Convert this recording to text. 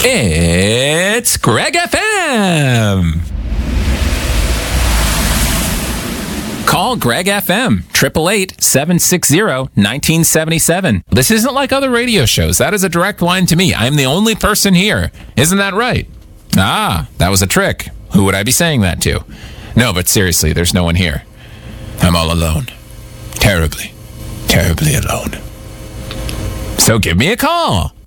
It's Greg FM. Call Greg FM, 888-760-1977. This isn't like other radio shows. That is a direct line to me. I'm the only person here. Isn't that right? Ah, that was a trick. Who would I be saying that to? No, but seriously, there's no one here. I'm all alone. Terribly, terribly alone. So give me a call.